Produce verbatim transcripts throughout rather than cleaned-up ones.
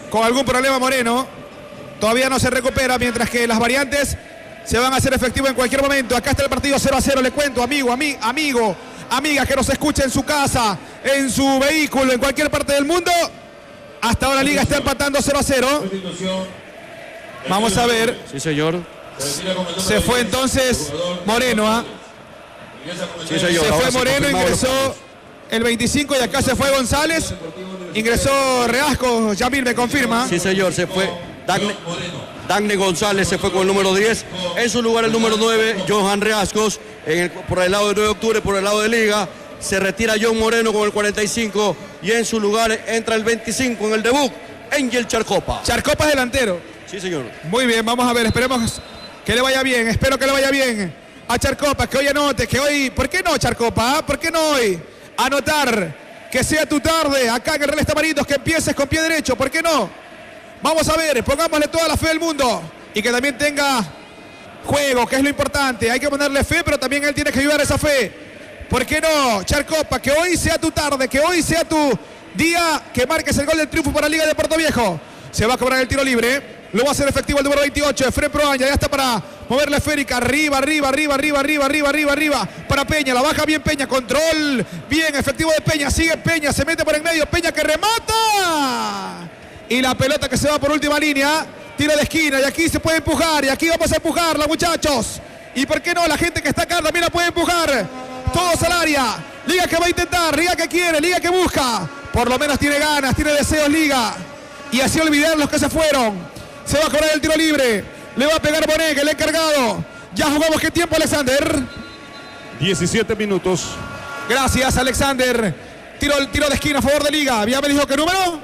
con algún problema Moreno. Todavía no se recupera, mientras que las variantes se van a hacer efectivas en cualquier momento. Acá está el partido cero a cero, le cuento, amigo, ami, amigo, amiga que nos escucha en su casa, en su vehículo, en cualquier parte del mundo. Hasta ahora la liga está empatando cero a cero. Vamos a ver. Sí, señor. Se fue entonces Moreno, ¿ah? Sí, señor. Se Ahora fue se Moreno, confirmaron ingresó el veinticinco y acá se fue González. Ingresó Reasco, Yamil me confirma. Sí, señor, se fue. Dagne, Dagne González se fue con el número diez. En su lugar el número nueve, Johan Reascos. En el, por el lado de nueve de octubre, por el lado de Liga. Se retira John Moreno con el cuarenta y cinco. Y en su lugar entra el veinticinco en el debut, Angel Charcopa. Charcopa es delantero. Sí, señor. Muy bien, vamos a ver, esperemos que le vaya bien. Espero que le vaya bien a Charcopa, que hoy anote, que hoy... ¿Por qué no, Charcopa? ¿Por qué no hoy? Anotar, que sea tu tarde, acá en el Real Tamaritos, que empieces con pie derecho, ¿por qué no? Vamos a ver, pongámosle toda la fe del mundo y que también tenga juego, que es lo importante. Hay que ponerle fe, pero también él tiene que ayudar a esa fe. ¿Por qué no, Charcopa? Que hoy sea tu tarde, que hoy sea tu día, que marques el gol del triunfo para la Liga de Puerto Viejo. Se va a cobrar el tiro libre. Lo va a hacer efectivo el número veintiocho, Efren Proaña. Ya está para mover la esférica. Arriba, arriba, arriba, arriba, arriba, arriba, arriba, arriba. Para Peña, la baja bien Peña. Control, bien, efectivo de Peña. Sigue Peña, se mete por el medio. Peña que remata. Y la pelota que se va por última línea. Tiro de esquina y aquí se puede empujar. Y aquí vamos a empujarla, muchachos. Y por qué no, la gente que está acá también la puede empujar. Todos al área. Liga que va a intentar, Liga que quiere, Liga que busca. Por lo menos tiene ganas, tiene deseos Liga. Y así olvidar los que se fueron. Se va a cobrar el tiro libre. Le va a pegar Bonet, el encargado. Ya jugamos. ¿Qué tiempo, Alexander? diecisiete minutos. Gracias, Alexander. Tiro, tiro de esquina a favor de Liga. Ya me dijo qué número.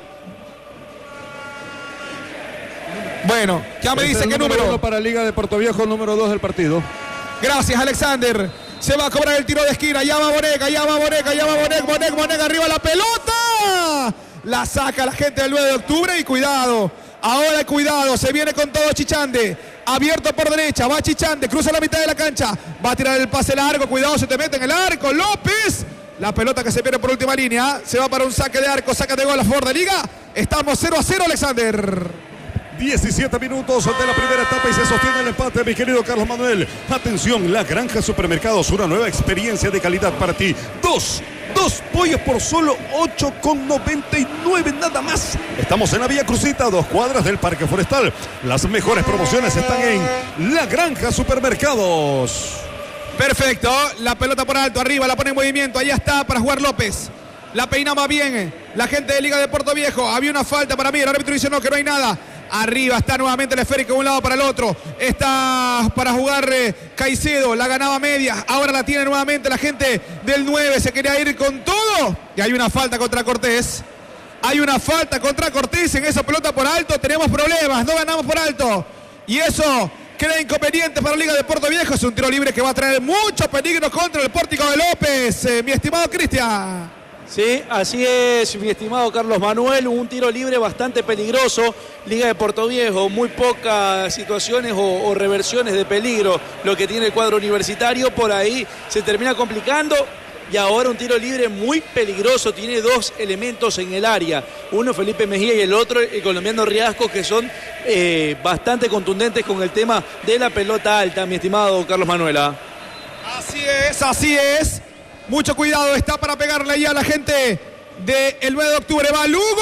Bueno, ya me Este dice qué número. número. Uno para Liga de Puerto Viejo, número dos del partido. Gracias, Alexander. Se va a cobrar el tiro de esquina. Ya va Bonet, ya va Bonet, ya va Bonet, Bonet, Bonet, arriba la pelota. La saca la gente del nueve de octubre y cuidado. Ahora cuidado, se viene con todo Chichande. Abierto por derecha, va Chichande, cruza la mitad de la cancha. Va a tirar el pase largo, cuidado, se te mete en el arco. López, la pelota que se pierde por última línea. Se va para un saque de arco, saca de gol a favor de Liga. Estamos cero a cero, Alexander. diecisiete minutos de la primera etapa y se sostiene el empate, mi querido Carlos Manuel. Atención, La Granja Supermercados, una nueva experiencia de calidad para ti. Dos, dos pollos por solo ocho con noventa y nueve nada más. Estamos en la Vía Crucita, dos cuadras del Parque Forestal. Las mejores promociones están en La Granja Supermercados. Perfecto, la pelota por alto, arriba, la pone en movimiento. Ahí está para jugar López. La peinaba bien la gente de Liga de Puerto Viejo. Había una falta para mí, el árbitro dice no, que no hay nada. Arriba está nuevamente el esférico de un lado para el otro. Está para jugar eh, Caicedo. La ganaba media. Ahora la tiene nuevamente la gente del nueve. Se quería ir con todo. Y hay una falta contra Cortés. Hay una falta contra Cortés en esa pelota por alto. Tenemos problemas. No ganamos por alto. Y eso crea inconvenientes para la Liga de Puerto Viejo. Es un tiro libre que va a traer mucho peligro contra el pórtico de López. Eh, mi estimado Cristian. Sí, así es, mi estimado Carlos Manuel, un tiro libre bastante peligroso, Liga de Puerto Viejo, muy pocas situaciones o, o reversiones de peligro, lo que tiene el cuadro universitario, por ahí se termina complicando y ahora un tiro libre muy peligroso, tiene dos elementos en el área, uno Felipe Mejía y el otro el colombiano Riasco, que son eh, bastante contundentes con el tema de la pelota alta, mi estimado Carlos Manuel. Así es, así es. Mucho cuidado, está para pegarle ahí a la gente del nueve de octubre. ¡Va Lugo!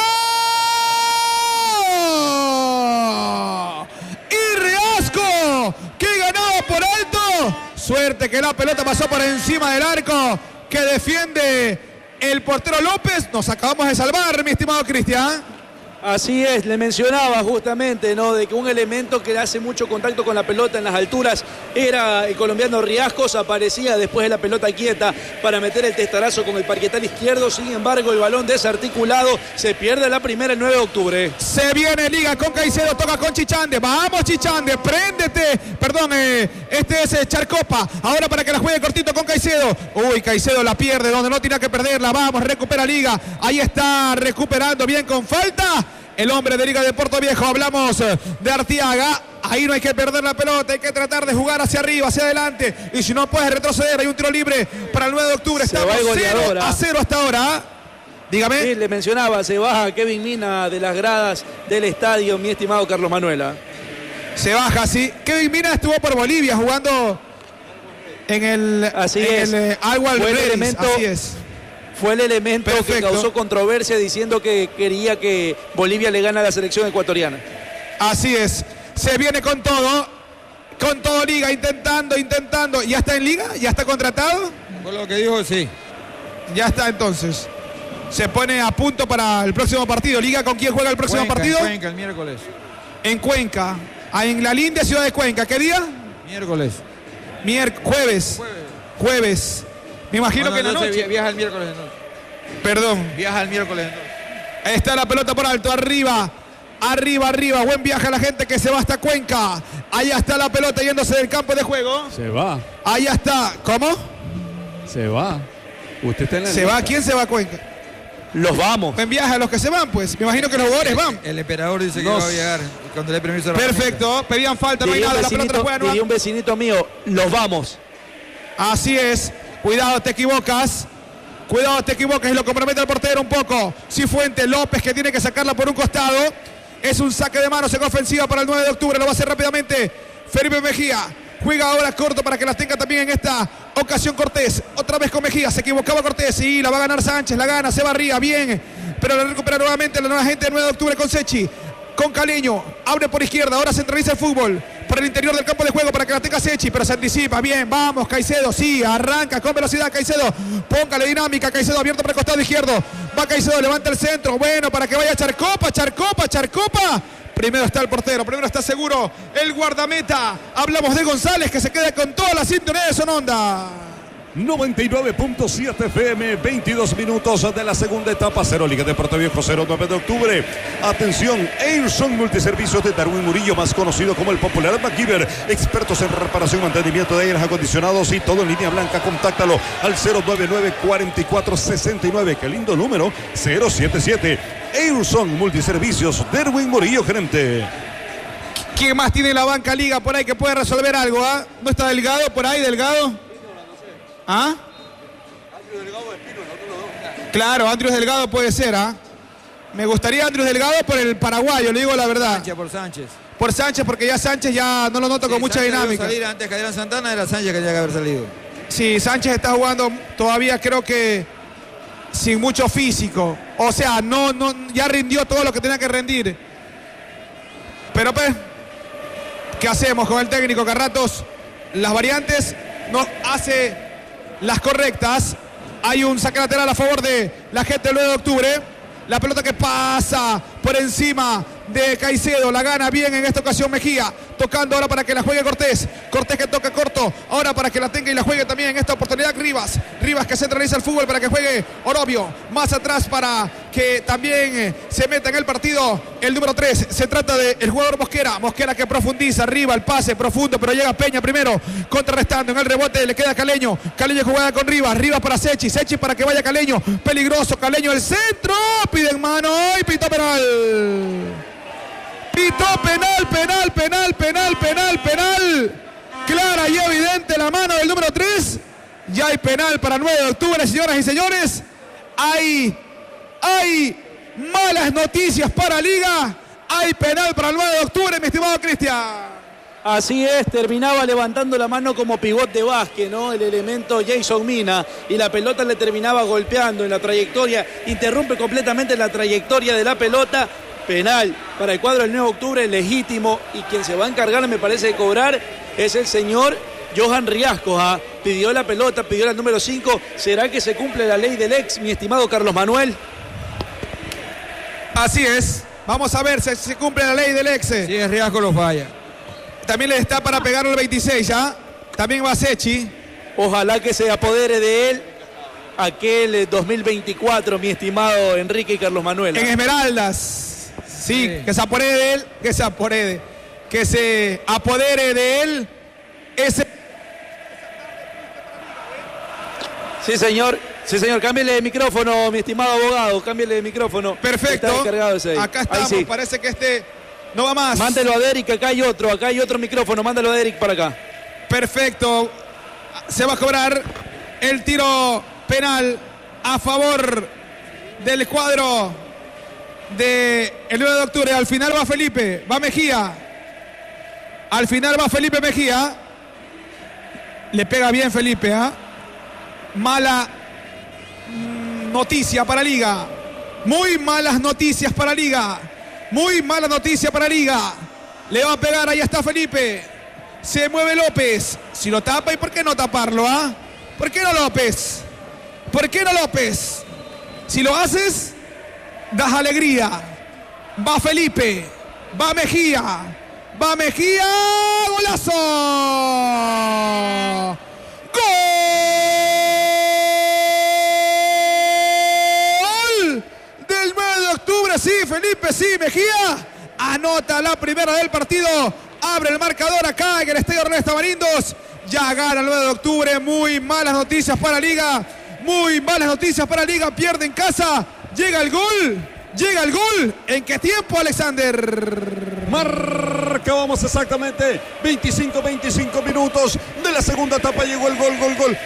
¡Y Reasco! ¡Que ganaba por alto! Suerte que la pelota pasó por encima del arco que defiende el portero López. Nos acabamos de salvar, mi estimado Cristian. Así es, le mencionaba justamente, ¿no? De que un elemento que hace mucho contacto con la pelota en las alturas era el colombiano Riascos, aparecía después de la pelota quieta para meter el testarazo con el parquetal izquierdo, sin embargo el balón desarticulado, se pierde la primera el nueve de octubre. Se viene Liga con Caicedo, toca con Chichande, vamos Chichande, préndete, perdón, eh, este es eh, Charcopa, ahora para que la juegue cortito con Caicedo, uy, Caicedo la pierde, donde no tiene que perderla, vamos, recupera Liga, ahí está recuperando bien con falta. El hombre de Liga de Puerto Viejo, hablamos de Artiaga. Ahí no hay que perder la pelota, hay que tratar de jugar hacia arriba, hacia adelante. Y si no puedes retroceder, hay un tiro libre para el nueve de octubre. Estamos cero a cero hasta ahora. Dígame. Sí, le mencionaba, se baja Kevin Mina de las gradas del estadio, mi estimado Carlos Manuela. Se baja, sí. Kevin Mina estuvo por Bolivia jugando en el, así en es. el eh, Always Fue el Ready. elemento, Así es. Fue el elemento Perfecto. que causó controversia diciendo que quería que Bolivia le gane a la selección ecuatoriana. Así es. Se viene con todo. Con todo Liga, intentando, intentando. ¿Ya está en Liga? ¿Ya está contratado? Por lo que dijo, sí. Ya está entonces. Se pone a punto para el próximo partido. Liga, ¿con quién juega el próximo Cuenca, partido? En Cuenca, el miércoles. En Cuenca. Ah, en la linda ciudad de Cuenca. ¿Qué día? Miércoles. Mier jueves. Jueves. Jueves. Me imagino Bueno, que en la entonces noche. Viaja el miércoles entonces. Perdón. Viaja el miércoles entonces. Ahí está la pelota por alto. Arriba. Arriba, arriba. Buen viaje a la gente que se va hasta Cuenca. Allá está la pelota yéndose del campo de juego. Se va. Allá está. ¿Cómo? Se va. Usted está en la ¿Se lista. va? ¿Quién se va a Cuenca? Los vamos. Buen viaje a los que se van, pues. Me imagino que los jugadores van. El emperador dice que Nos- va a llegar cuando le dé permiso a la Perfecto. Pedían falta. No hay Diría un nada. La pelota vecinito, la juega diría nueva. un vecinito mío, los vamos. Así es. Cuidado, te equivocas. Cuidado, te equivocas y lo compromete al portero un poco. Cifuentes, López que tiene que sacarla por un costado. Es un saque de manos en ofensiva para el nueve de octubre. Lo va a hacer rápidamente Felipe Mejía. Juega ahora corto para que las tenga también en esta ocasión Cortés. Otra vez con Mejía. Se equivocaba Cortés. Y la va a ganar Sánchez. La gana. Se barría. Bien. Pero la recupera nuevamente la nueva gente del nueve de octubre con Sechi. Con Caleño. Abre por izquierda. Ahora centraliza el fútbol. Por el interior del campo de juego para que la tenga Sechi. Pero se anticipa. Bien. Vamos. Caicedo. Sí. Arranca con velocidad Caicedo. Póngale dinámica. Caicedo abierto por el costado izquierdo. Va Caicedo. Levanta el centro. Bueno, para que vaya Charcopa. Charcopa. Charcopa. Primero está el portero, primero está seguro el guardameta. Hablamos de González que se queda con toda la sintonía de Sononda. noventa y nueve punto siete F M, veintidós minutos de la segunda etapa. Cero Liga de Puerto Viejo, cero nueve de octubre. Atención, Airson Multiservicios de Darwin Murillo, más conocido como el popular MacGyver. Expertos en reparación y mantenimiento de aires acondicionados y todo en línea blanca. Contáctalo al cero nueve nueve, cuatro cuatro seis nueve. Qué lindo número, cero siete siete. Airson Multiservicios, Darwin Murillo, gerente. ¿Quién más tiene la banca Liga por ahí que puede resolver algo? ¿Ah? ¿No está Delgado por ahí, Delgado? ¿Ah? Claro, Andrés Delgado puede ser, ¿ah? Me gustaría Andrés Delgado por el paraguayo, le digo la verdad. Sánchez por Sánchez. Por Sánchez, porque ya Sánchez ya no lo noto con Sí, mucha Sánchez debió dinámica. salir antes que Adrián Santana, era Sánchez que tenía que haber salido. Sí, Sánchez está jugando todavía, creo que sin mucho físico. O sea, no, no, ya rindió todo lo que tenía que rendir. Pero pues, ¿qué hacemos con el técnico? Que a ratos las variantes no hace las correctas. Hay un saque lateral a favor de la gente del nueve de octubre. La pelota que pasa por encima de Caicedo. La gana bien en esta ocasión Mejía. Tocando ahora para que la juegue Cortés. Cortés que toca corto. Ahora para que la tenga y la juegue también en esta oportunidad Rivas. Rivas que centraliza el fútbol para que juegue Orobio. Más atrás para que también eh, se meta en el partido el número tres. Se trata del jugador Mosquera. Mosquera que profundiza. Arriba el pase profundo. Pero llega Peña primero. Contrarrestando en el rebote. Le queda Caleño. Caleño jugada con Rivas. Rivas para Sechi. Sechi para que vaya Caleño. Peligroso. Caleño el centro. Pide en mano. Y pito penal. Pitó penal, penal, penal, penal, penal, penal. Clara y evidente la mano del número tres. Ya hay penal para nueve de octubre, señoras y señores. Hay, hay malas noticias para Liga. Hay penal para el nueve de octubre, mi estimado Cristian. Así es, terminaba levantando la mano como pivot de básquet, ¿no? El elemento Jason Mina, y la pelota le terminaba golpeando en la trayectoria, interrumpe completamente la trayectoria de la pelota. Penal para el cuadro del nueve de octubre, legítimo, y quien se va a encargar, me parece, de cobrar es el señor Johan Riascos. ¿Ah? Pidió la pelota, pidió la número cinco. ¿Será que se cumple la ley del ex, mi estimado Carlos Manuel? Así es. Vamos a ver si se cumple la ley del ex. Si es Riasco lo falla. También le está para pegarlo el veintiséis, ¿ya? También va Sechi. Ojalá que se apodere de él aquel dos mil veinticuatro, mi estimado Enrique y Carlos Manuel. En Esmeraldas. Sí, Sí. que se apodere de él, que se apodere. Que se apodere de él ese. Sí, señor. Sí, señor. Cámbiale de micrófono, mi estimado abogado. Cámbiale de micrófono. Perfecto. Está descargado ese ahí. Acá Ahí estamos. sí. Parece que este no va más. Mándelo a Derek, acá hay otro. Acá hay otro micrófono. Mándalo a Derek para acá. Perfecto. Se va a cobrar el tiro penal a favor del cuadro del nueve de octubre. Al final va Felipe, va Mejía. Al final va Felipe Mejía. Le pega bien Felipe, ¿ah? ¿eh? Mala noticia para Liga. Muy malas noticias para Liga. Muy mala noticia para Liga. Le va a pegar, ahí está Felipe. Se mueve López. Si lo tapa, ¿y por qué no taparlo, ah? ¿eh? ¿Por qué no López? ¿Por qué no López? Si lo haces, das alegría. Va Felipe. Va Mejía. Va Mejía. ¡Golazo! ¡Gol! Del nueve de octubre, sí, Felipe, sí, Mejía. Anota la primera del partido. Abre el marcador acá en el Estadio Ernesto Tamarindos. Ya gana el nueve de octubre. Muy malas noticias para Liga. Muy malas noticias para Liga. Pierde en casa. Llega el gol. Llega el gol. ¿En qué tiempo, Alexander? Marcábamos exactamente veinticinco veinticinco minutos de la segunda etapa. Llegó el gol, gol, gol.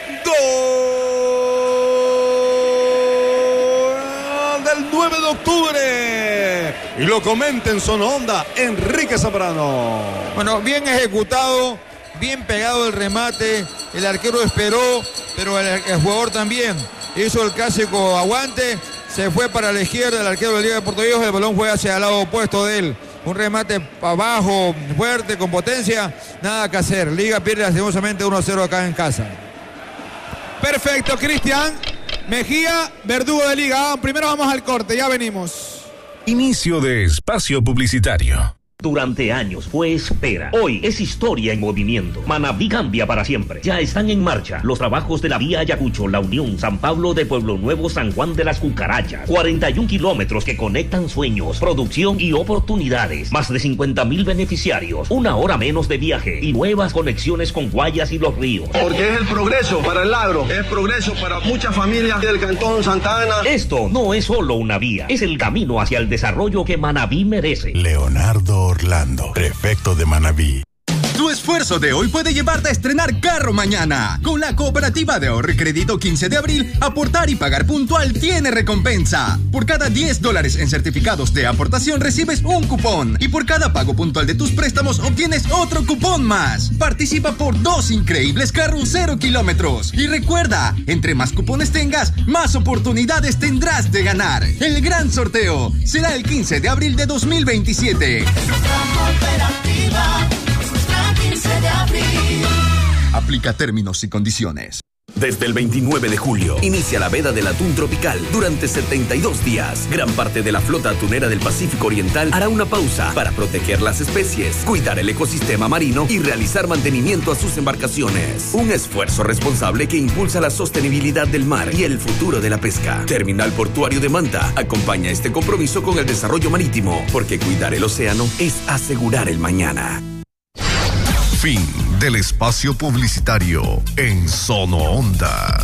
Gol del nueve de octubre. Y lo comenta en Zona Onda Enrique Zambrano. Bueno, bien ejecutado, bien pegado el remate. El arquero esperó, pero el, el jugador también hizo el clásico aguante. Se fue para la izquierda el arquero de la Liga de Puerto Viejo. El balón fue hacia el lado opuesto de él. Un remate abajo, fuerte, con potencia. Nada que hacer. Liga pierde lastimosamente uno a cero acá en casa. Perfecto, Cristian. Mejía, verdugo de Liga. Primero vamos al corte, ya venimos. Inicio de espacio publicitario. Durante años fue espera. Hoy es historia en movimiento. Manabí cambia para siempre. Ya están en marcha los trabajos de la vía Ayacucho, La Unión, San Pablo de Pueblo Nuevo, San Juan de las Cucarachas. cuarenta y un kilómetros que conectan sueños, producción y oportunidades. Más de cincuenta mil beneficiarios. Una hora menos de viaje y nuevas conexiones con Guayas y Los Ríos. Porque es el progreso para el agro. Es progreso para muchas familias del Cantón Santa Ana. Esto no es solo una vía. Es el camino hacia el desarrollo que Manabí merece. Leonardo Orlando, prefecto de Manabí. Tu esfuerzo de hoy puede llevarte a estrenar carro mañana. Con la cooperativa de ahorro y crédito quince de abril, aportar y pagar puntual tiene recompensa. Por cada diez dólares en certificados de aportación recibes un cupón. Y por cada pago puntual de tus préstamos obtienes otro cupón más. Participa por dos increíbles carros cero kilómetros. Y recuerda, entre más cupones tengas, más oportunidades tendrás de ganar. El gran sorteo será el quince de abril de dos mil veintisiete. quince de abril. Aplica términos y condiciones. Desde el veintinueve de julio, inicia la veda del atún tropical durante setenta y dos días. Gran parte de la flota atunera del Pacífico Oriental hará una pausa para proteger las especies, cuidar el ecosistema marino y realizar mantenimiento a sus embarcaciones. Un esfuerzo responsable que impulsa la sostenibilidad del mar y el futuro de la pesca. Terminal Portuario de Manta acompaña este compromiso con el desarrollo marítimo, porque cuidar el océano es asegurar el mañana. Fin del espacio publicitario en Zona Onda.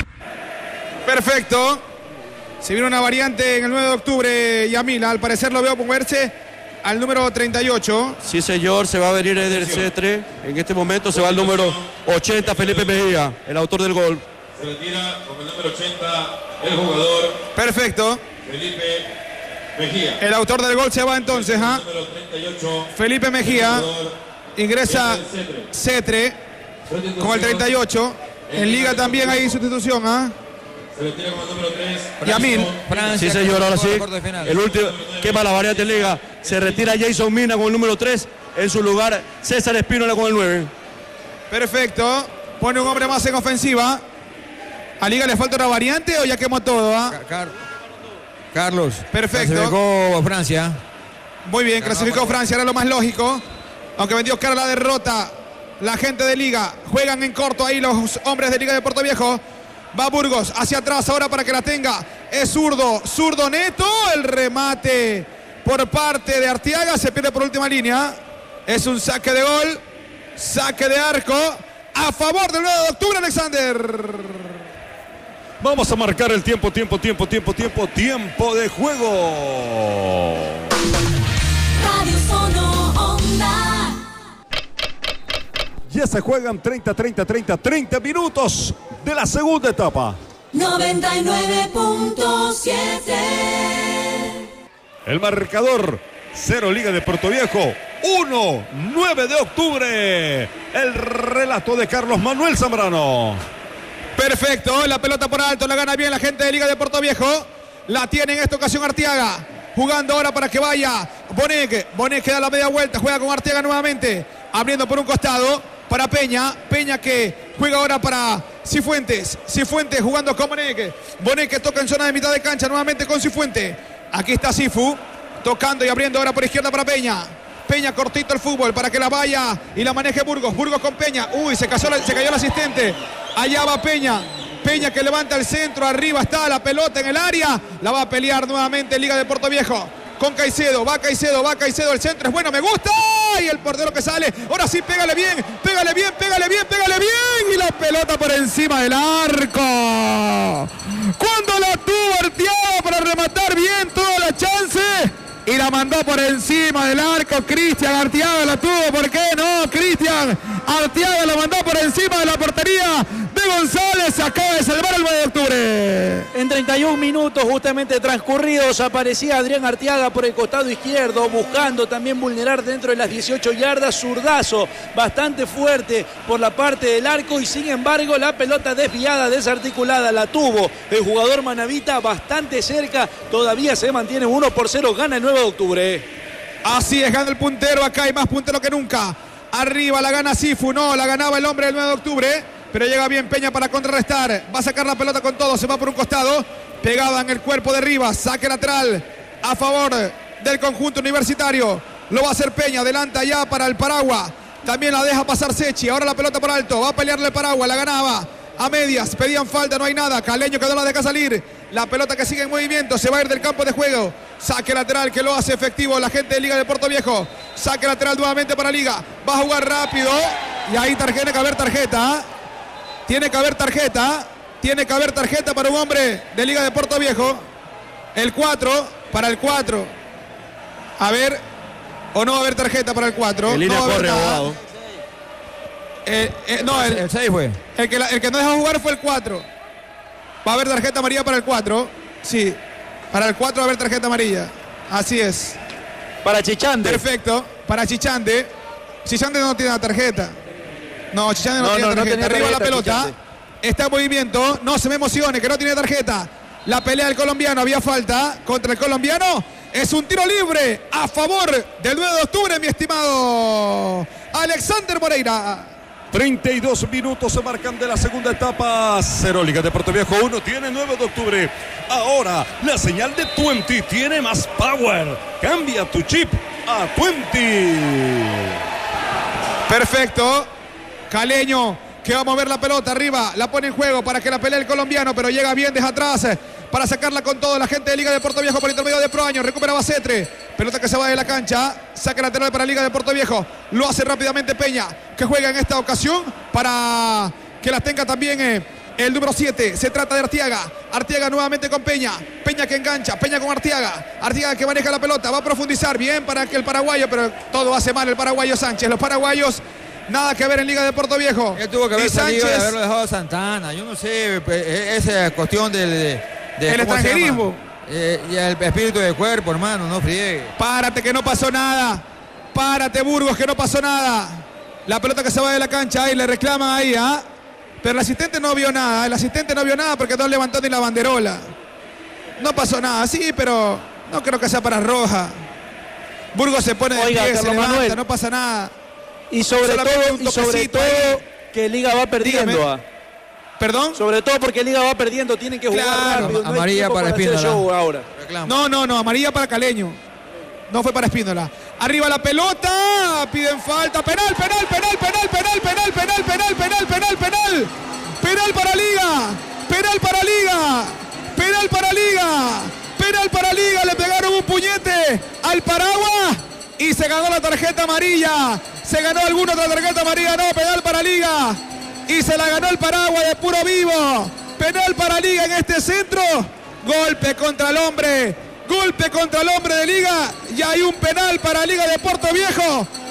Perfecto. Se viene una variante en el nueve de octubre, Yamila. Al parecer lo veo moverse al número treinta y ocho. Sí, señor, se va a venir Eder Cetre. En este momento se va el número ochenta, Felipe Mejía, el autor del gol. Se retira con el número ochenta, el jugador. Perfecto. Felipe Mejía. El autor del gol se va entonces, ¿ah? ¿eh? Felipe Mejía. Ingresa Cetre con el treinta y ocho. En Liga también hay sustitución, ¿ah? Se retira con el número tres. Yamil. Sí, señor, ahora sí. El último, qué mala variante en Liga. Se retira Jason Mina con el número tres. En su lugar, César Espínola con el nueve. Perfecto. Pone un hombre más en ofensiva. ¿A Liga le falta una variante o ya quemó todo, ah? Car Carlos. Perfecto. Clasificó Francia. Muy bien, clasificó Francia, era lo más lógico. Aunque vendió cara la derrota, la gente de Liga juegan en corto ahí los hombres de Liga de Puerto Viejo. Va Burgos hacia atrás ahora para que la tenga. Es zurdo, zurdo neto. El remate por parte de Arteaga se pierde por última línea. Es un saque de gol, saque de arco a favor del nueve de octubre, Alexander. Vamos a marcar el tiempo, tiempo, tiempo, tiempo, tiempo, tiempo de juego. Radio Zona Onda. Ya se juegan treinta, treinta, treinta, treinta minutos de la segunda etapa. noventa y nueve punto siete. El marcador, cero Liga de Puerto Viejo, uno, nueve de octubre. El relato de Carlos Manuel Zambrano. Perfecto, la pelota por alto, la gana bien la gente de Liga de Puerto Viejo. La tiene en esta ocasión Arteaga. Jugando ahora para que vaya Bonek. Bonek que da la media vuelta, juega con Arteaga nuevamente. Abriendo por un costado para Peña. Peña que juega ahora para Cifuentes. Cifuentes jugando con Bonek. Bonek que toca en zona de mitad de cancha nuevamente con Cifuentes. Aquí está Cifu. Tocando y abriendo ahora por izquierda para Peña. Peña cortito el fútbol para que la vaya y la maneje Burgos. Burgos con Peña. Uy, se cayó, se cayó el asistente. Allá va Peña. Peña que levanta el centro. Arriba está la pelota en el área. La va a pelear nuevamente Liga de Puerto Viejo. Con Caicedo. Va Caicedo. Va Caicedo. El centro es bueno. Me gusta. Y el portero que sale. Ahora sí, pégale bien. Pégale bien. Pégale bien. Pégale bien. Y la pelota por encima del arco. Cuando la tuvo Arteaga para rematar bien toda la chance. Y la mandó por encima del arco. Cristian Arteaga la tuvo. ¿Por qué no? Cristian Arteaga la mandó por encima de la portería de González. Acaba de salvar el nueve de octubre. En treinta y un minutos justamente transcurridos aparecía Adrián Arteaga por el costado izquierdo, buscando también vulnerar dentro de las dieciocho yardas. Zurdazo bastante fuerte por la parte del arco y sin embargo la pelota desviada, desarticulada, la tuvo el jugador manavita bastante cerca. Todavía se mantiene uno por cero, gana el nueve de octubre. Así es, gana el puntero. Acá hay más puntero que nunca. Arriba la gana Cifu, no, la ganaba el hombre del nueve de octubre, pero llega bien Peña para contrarrestar. Va a sacar la pelota con todo, se va por un costado, pegada en el cuerpo de Rivas. Saque lateral a favor del conjunto universitario. Lo va a hacer Peña, adelanta ya para el Paragua. También la deja pasar Sechi, ahora la pelota por alto, va a pelearle el Paragua, la ganaba a medias, pedían falta, no hay nada. Caleño que no la deja salir. La pelota que sigue en movimiento, se va a ir del campo de juego. Saque lateral que lo hace efectivo la gente de Liga de Puerto Viejo. Saque lateral nuevamente para Liga. Va a jugar rápido. Y ahí tiene que haber tarjeta. Tiene que haber tarjeta. Tiene que haber tarjeta para un hombre de Liga de Puerto Viejo. El cuatro para el cuatro. A ver. O no va a haber tarjeta para el cuatro. El línea no corre, abogado. Eh, eh, no, el, el seis fue. El que, la, el que no dejó jugar fue el cuatro. Va a haber tarjeta amarilla para el cuatro. Sí. Para el cuatro va a haber tarjeta amarilla. Así es. Para Chichande. Perfecto. Para Chichande. Chichande no tiene la tarjeta. No, Chichande no, No, tiene no, no tarjeta. tenía Arriba tarjeta, la pelota. Chichande. Está en movimiento. No se me emocione, que no tiene tarjeta. La pelea del colombiano. Había falta contra el colombiano. Es un tiro libre a favor del nueve de octubre, mi estimado Alexander Moreira. treinta y dos minutos se marcan de la segunda etapa. Cero Liga de Puerto Viejo uno tiene nueve de octubre. Ahora la señal de Twenty tiene más power. Cambia tu chip a Twenty. Perfecto. Caleño que va a mover la pelota arriba. La pone en juego para que la pelee el colombiano, pero llega bien desde atrás para sacarla con todo la gente de Liga de Puerto Viejo por intermedio de Proaño. Recupera Bacetre. Pelota que se va de la cancha. Saca lateral para Liga de Puerto Viejo. Lo hace rápidamente Peña, que juega en esta ocasión para que la tenga también eh, el número siete. Se trata de Arteaga. Arteaga nuevamente con Peña. Peña que engancha. Peña con Arteaga. Arteaga que maneja la pelota. Va a profundizar bien para que el paraguayo, pero todo hace mal el paraguayo Sánchez. Los paraguayos nada que ver en Liga de Puerto Viejo. Él tuvo que haber Y salido Sánchez, y haberlo dejado a Santana. Yo no sé, esa cuestión del... De, de, el ¿cómo se extranjerismo. llama? Eh, y el espíritu de cuerpo, hermano, no friegue. Párate que no pasó nada. Párate, Burgos, que no pasó nada. La pelota que se va de la cancha ahí, le reclaman ahí, ¿ah? Pero el asistente no vio nada. El asistente no vio nada porque no levantó ni la banderola. No pasó nada, sí, pero no creo que sea para roja. Burgos se pone de Oiga, pie, se Carlos levanta, Manuel. no pasa nada. Y sobre Solamente todo, un y sobre toquecito todo ahí. que Liga va perdiendo. Dígame. ah. ¿Perdón? Sobre todo porque Liga va perdiendo, tienen que jugar Claro. rápido. No hay Amarilla tiempo para hacer Espíndola. show ahora. No, no, no, amarilla para Caleño. No fue para Espíndola. Arriba la pelota, piden falta, penal, penal, penal, penal, penal, penal, penal, penal, penal, penal, penal. Penal para Liga, penal para Liga, penal para Liga, penal para Liga. Le pegaron un puñete al Paraguas y se ganó la tarjeta amarilla. Se ganó alguna otra tarjeta amarilla, no, penal para Liga. Y se la ganó el Paraguas de puro vivo. Penal para Liga en este centro. Golpe contra el hombre. Golpe contra el hombre de Liga. Y hay un penal para Liga de Puerto Viejo.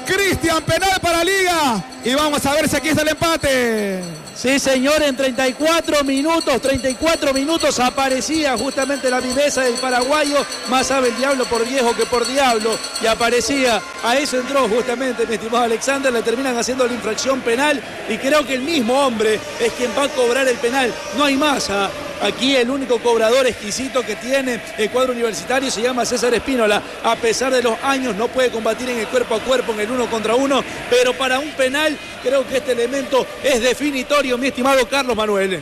Cristian, penal para Liga. Y vamos a ver si aquí está el empate. Sí, señor, en treinta y cuatro minutos, treinta y cuatro minutos aparecía justamente la viveza del paraguayo. Más sabe el diablo por viejo que por diablo. Y aparecía, a eso entró justamente mi estimado Alexander. Le terminan haciendo la infracción penal. Y creo que el mismo hombre es quien va a cobrar el penal. No hay más. ¿ah? Aquí el único cobrador exquisito que tiene el cuadro universitario se llama César Espínola. A pesar de los años no puede combatir en el cuerpo a cuerpo, en el uno contra uno, pero para un penal creo que este elemento es definitorio, mi estimado Carlos Manuel.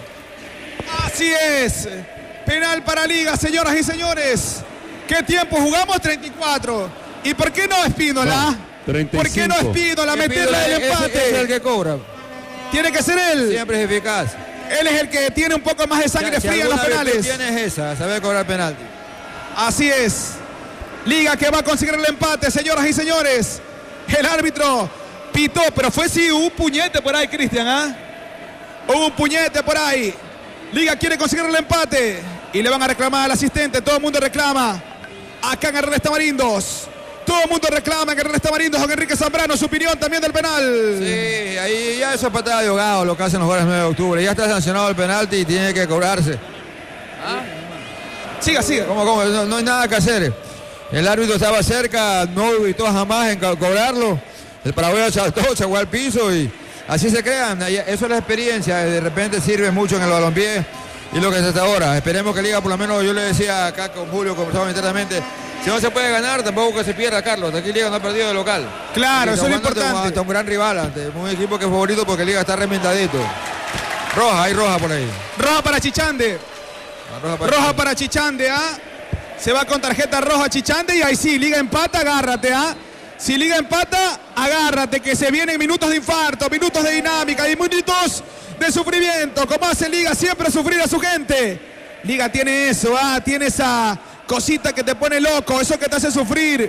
Así es, penal para Liga, señoras y señores. ¿Qué tiempo jugamos? treinta y cuatro. ¿Y por qué no Espínola? No, ¿Por qué no Espínola meterle el empate? Ese es el que cobra. Tiene que ser él. Siempre es eficaz. Él es el que tiene un poco más de sangre si, fría si en los penales. Tienes esa, saber cobrar penalti. Así es. Liga que va a conseguir el empate, señoras y señores. El árbitro pitó, pero fue sí, hubo un puñete por ahí, Cristian, ¿ah? Hubo un puñete por ahí. Liga quiere conseguir el empate. Y le van a reclamar al asistente. Todo el mundo reclama. Acá en Herrera Tamarindos. Todo el mundo reclama en Herrera Tamarindos. Don Enrique Zambrano, su opinión también del penal. Sí, ahí ya eso es patada de ahogado lo que hacen los jugadores nueve de octubre. Ya está sancionado el penalti y tiene que cobrarse. ¿Ah? Siga, siga. ¿Cómo, cómo? No, no hay nada que hacer. El árbitro estaba cerca, no evitó jamás en co- cobrarlo. El paraguayo saltó, se fue al piso y así se crean. Eso es la experiencia. De repente sirve mucho en el balompié y lo que es hasta ahora. Esperemos que Liga, por lo menos, yo le decía acá con Julio, conversamos internamente. Si no se puede ganar, tampoco que se pierda, Carlos. Aquí Liga no ha perdido de local. Claro, eso es lo importante. Ante un gran rival, ante un equipo que es favorito porque Liga está remendadito. Roja, hay roja por ahí. Roja para Chichande. Roja para, roja para Chichande, ¿ah? Se va con tarjeta roja Chichande y ahí sí, Liga empata, agárrate, ¿ah? Si Liga empata, agárrate, que se vienen minutos de infarto, minutos de dinámica y minutos de sufrimiento. Como hace Liga siempre sufrir a su gente. Liga tiene eso, ¿ah? Tiene esa cosita que te pone loco, eso que te hace sufrir,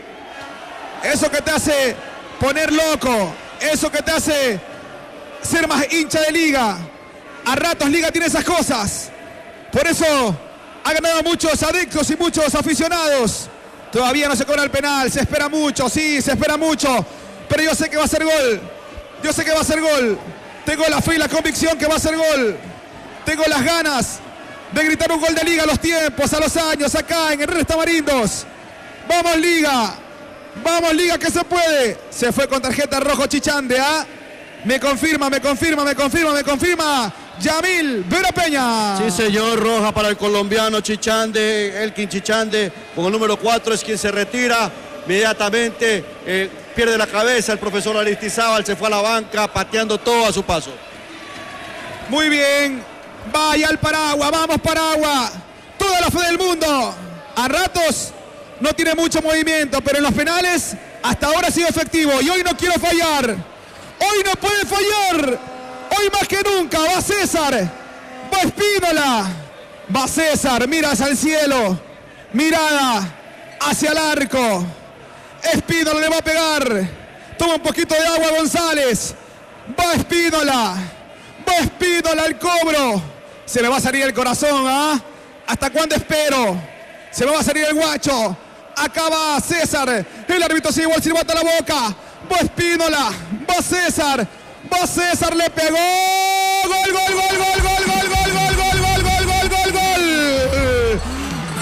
eso que te hace poner loco, eso que te hace ser más hincha de Liga. A ratos Liga tiene esas cosas. Por eso ha ganado muchos adictos y muchos aficionados. Todavía no se cobra el penal, se espera mucho, sí, se espera mucho. Pero yo sé que va a ser gol. Yo sé que va a ser gol. Tengo la fe y la convicción que va a ser gol. Tengo las ganas de gritar un gol de Liga a los tiempos, a los años, acá en Herrera Tamarindos. Vamos Liga, vamos Liga que se puede. Se fue con tarjeta rojo Chichande, ¿ah? Me confirma, me confirma, me confirma, me confirma. Yamil Vera Peña. Sí, señor, roja para el colombiano Chichande, Elkin Chichande, con el número cuatro es quien se retira. Inmediatamente eh, pierde la cabeza el profesor Aristizábal, se fue a la banca pateando todo a su paso. Muy bien, vaya al Paragua, vamos Paragua. Toda la fe del mundo. A ratos no tiene mucho movimiento, pero en los penales hasta ahora ha sido efectivo. Y hoy no quiero fallar. Hoy no puede fallar. Hoy más que nunca va César, va Espínola, va César, miras al cielo, mirada hacia el arco. Espínola le va a pegar, toma un poquito de agua González, va Espínola, va Espínola al cobro. Se le va a salir el corazón, ¿ah? ¿Hasta cuándo espero? Se me va a salir el guacho. Acá va César, el árbitro se llevó el silbato a la boca. Va Espínola, va César. Va César, le pegó. Gol, gol, gol, gol, gol.